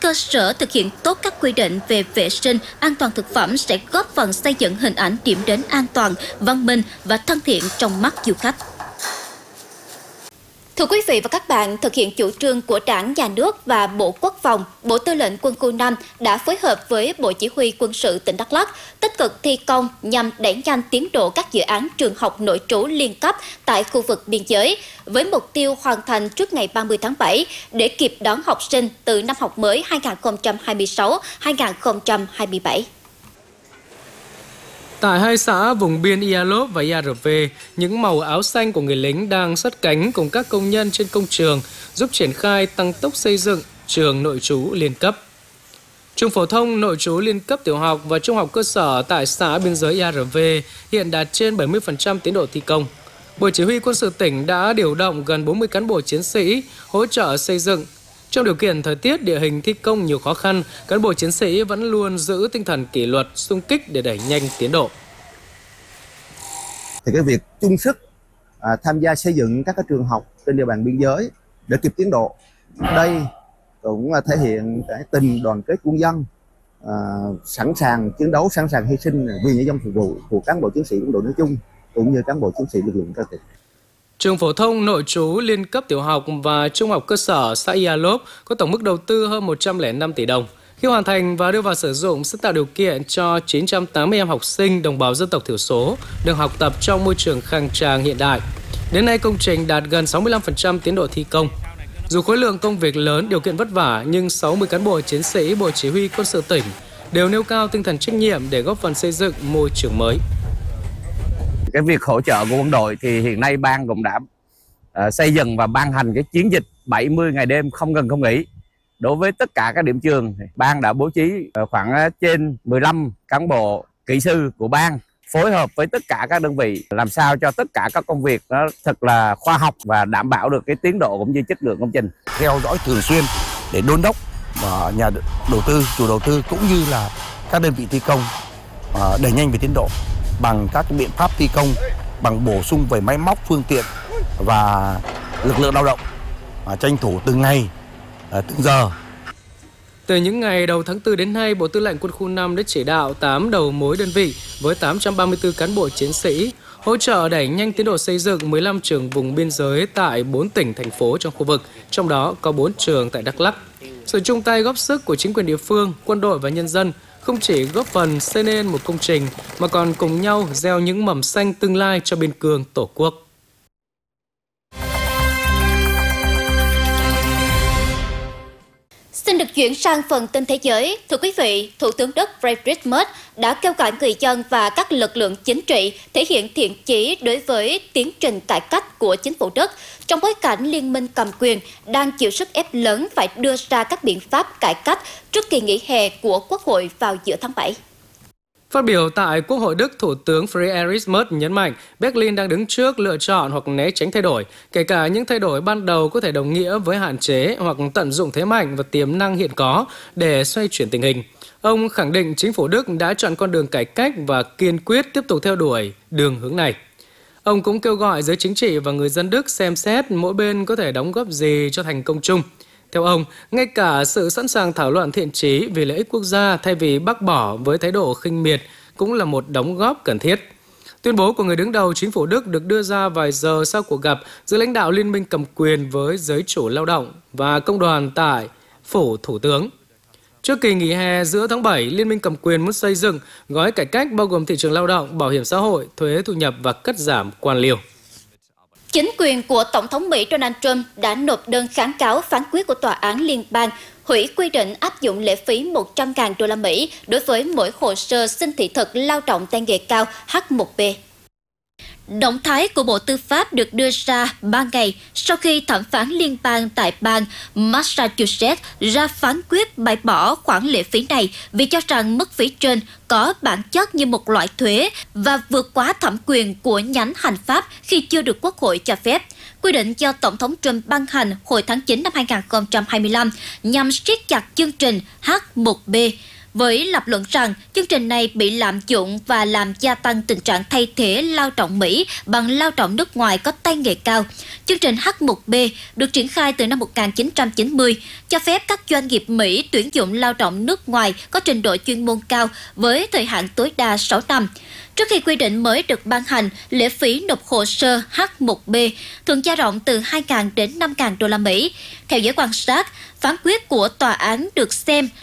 cơ sở thực hiện tốt các quy định về vệ sinh, an toàn thực phẩm sẽ góp phần xây dựng hình ảnh điểm đến an toàn, văn minh và thân thiện trong mắt du khách. Thưa quý vị và các bạn, thực hiện chủ trương của Đảng, Nhà nước và Bộ Quốc phòng, Bộ Tư lệnh Quân khu 5 đã phối hợp với Bộ Chỉ huy Quân sự tỉnh Đắk Lắk tích cực thi công nhằm đẩy nhanh tiến độ các dự án trường học nội trú liên cấp tại khu vực biên giới, với mục tiêu hoàn thành trước ngày 30 tháng 7 để kịp đón học sinh từ năm học mới 2026-2027. Tại hai xã vùng biên Ia Lốp và Ia Rờ Vê, những màu áo xanh của người lính đang sát cánh cùng các công nhân trên công trường giúp triển khai tăng tốc xây dựng trường nội trú liên cấp. Trường phổ thông nội trú liên cấp tiểu học và trung học cơ sở tại xã biên giới Ia Rờ Vê hiện đạt trên 70% tiến độ thi công. Bộ Chỉ huy Quân sự tỉnh đã điều động gần 40 cán bộ chiến sĩ hỗ trợ xây dựng. Trong điều kiện thời tiết, địa hình thi công nhiều khó khăn, cán bộ chiến sĩ vẫn luôn giữ tinh thần kỷ luật, xung kích để đẩy nhanh tiến độ. Thì cái việc chung sức tham gia xây dựng các cái trường học trên địa bàn biên giới để kịp tiến độ, đây cũng thể hiện cái tình đoàn kết quân dân, sẵn sàng chiến đấu, sẵn sàng hy sinh vì nhân dân phục vụ của cán bộ chiến sĩ quân đội nói chung cũng như cán bộ chiến sĩ lực lượng cơ tỉnh. Trường phổ thông nội trú liên cấp tiểu học và trung học cơ sở xã Ia Lốp có tổng mức đầu tư hơn 105 tỷ đồng. Khi hoàn thành và đưa vào sử dụng sẽ tạo điều kiện cho 980 em học sinh đồng bào dân tộc thiểu số được học tập trong môi trường khang trang hiện đại. Đến nay công trình đạt gần 65% tiến độ thi công. Dù khối lượng công việc lớn, điều kiện vất vả nhưng 60 cán bộ chiến sĩ Bộ Chỉ huy Quân sự tỉnh đều nêu cao tinh thần trách nhiệm để góp phần xây dựng môi trường mới. Cái việc hỗ trợ của quân đội thì hiện nay ban cũng đã xây dựng và ban hành cái chiến dịch 70 ngày đêm không ngừng không nghỉ. Đối với tất cả các điểm trường, ban đã bố trí khoảng trên 15 cán bộ kỹ sư của ban phối hợp với tất cả các đơn vị làm sao cho tất cả các công việc nó thật là khoa học và đảm bảo được cái tiến độ cũng như chất lượng công trình. Theo dõi thường xuyên để đôn đốc nhà đầu tư, chủ đầu tư cũng như là các đơn vị thi công đẩy nhanh về tiến độ bằng các biện pháp thi công, bằng bổ sung về máy móc, phương tiện và lực lượng lao động, tranh thủ từng ngày, từng giờ. Từ những ngày đầu tháng 4 đến nay, Bộ Tư lệnh Quân khu 5 đã chỉ đạo 8 đầu mối đơn vị với 834 cán bộ chiến sĩ hỗ trợ đẩy nhanh tiến độ xây dựng 15 trường vùng biên giới tại 4 tỉnh, thành phố trong khu vực, trong đó có 4 trường tại Đắk Lắk. Sự chung tay góp sức của chính quyền địa phương, quân đội và nhân dân không chỉ góp phần xây nên một công trình mà còn cùng nhau gieo những mầm xanh tương lai cho biên cương Tổ quốc. Xin được chuyển sang phần tin thế giới. Thưa quý vị, Thủ tướng Đức Friedrich Merz đã kêu gọi người dân và các lực lượng chính trị thể hiện thiện chí đối với tiến trình cải cách của chính phủ Đức, trong bối cảnh liên minh cầm quyền đang chịu sức ép lớn phải đưa ra các biện pháp cải cách trước kỳ nghỉ hè của Quốc hội vào giữa tháng 7. Phát biểu tại Quốc hội Đức, Thủ tướng Friedrich Merz nhấn mạnh Berlin đang đứng trước lựa chọn hoặc né tránh thay đổi, kể cả những thay đổi ban đầu có thể đồng nghĩa với hạn chế hoặc tận dụng thế mạnh và tiềm năng hiện có để xoay chuyển tình hình. Ông khẳng định chính phủ Đức đã chọn con đường cải cách và kiên quyết tiếp tục theo đuổi đường hướng này. Ông cũng kêu gọi giới chính trị và người dân Đức xem xét mỗi bên có thể đóng góp gì cho thành công chung. Theo ông, ngay cả sự sẵn sàng thảo luận thiện chí vì lợi ích quốc gia thay vì bác bỏ với thái độ khinh miệt cũng là một đóng góp cần thiết. Tuyên bố của người đứng đầu chính phủ Đức được đưa ra vài giờ sau cuộc gặp giữa lãnh đạo liên minh cầm quyền với giới chủ lao động và công đoàn tại phủ thủ tướng. Trước kỳ nghỉ hè giữa tháng 7, Liên minh cầm quyền muốn xây dựng gói cải cách bao gồm thị trường lao động, bảo hiểm xã hội, thuế thu nhập và cắt giảm quan liêu. Chính quyền của Tổng thống Mỹ Donald Trump đã nộp đơn kháng cáo phán quyết của Tòa án Liên bang hủy quy định áp dụng lệ phí 100.000 đô la Mỹ đối với mỗi hồ sơ xin thị thực lao động tay nghề cao H1B. Động thái của Bộ Tư pháp được đưa ra 3 ngày sau khi thẩm phán liên bang tại bang Massachusetts ra phán quyết bãi bỏ khoản lệ phí này vì cho rằng mức phí trên có bản chất như một loại thuế và vượt quá thẩm quyền của nhánh hành pháp khi chưa được Quốc hội cho phép. Quy định do Tổng thống Trump ban hành hồi tháng 9 năm 2025 nhằm siết chặt chương trình H1B. với lập luận rằng chương trình này bị lạm dụng và làm gia tăng tình trạng thay thế lao động Mỹ bằng lao động nước ngoài có tay nghề cao. Chương trình H1B được triển khai từ năm 1990, cho phép các doanh nghiệp Mỹ tuyển dụng lao động nước ngoài có trình độ chuyên môn cao với thời hạn tối đa 6 năm. Trước khi quy định mới được ban hành, lệ phí nộp hồ sơ H1B thường dao động từ 2.000 đến 5.000 đô la Mỹ. Theo giới quan sát, phán quyết của tòa án được xem